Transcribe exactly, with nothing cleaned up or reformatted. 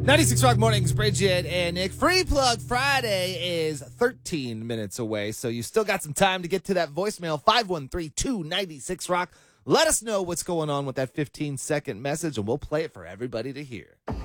ninety-six Rock Mornings, Bridget and Nick. Free Plug Friday is thirteen minutes away, so you still got some time to get to that voicemail, five one three, two nine six, rock. Let us know what's going on with that fifteen-second message, and we'll play it for everybody to hear.